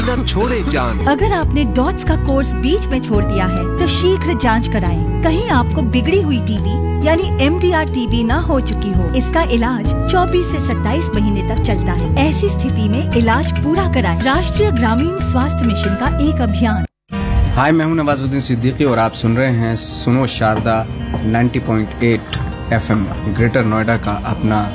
छोड़े जान। अगर आपने डॉट्स का कोर्स बीच में छोड़ दिया है तो शीघ्र जांच कराएं। कहीं आपको बिगड़ी हुई टीबी यानी MDR टीबी न हो चुकी हो। इसका इलाज 24 से 27 महीने तक चलता है। ऐसी स्थिति में इलाज पूरा कराएं। राष्ट्रीय ग्रामीण स्वास्थ्य मिशन का एक अभियान। हाय, मैं हूं नवाजुद्दीन सिद्दीकी और आप सुन रहे हैं सुनो शारदा 90.8 FM ग्रेटर नोएडा का अपना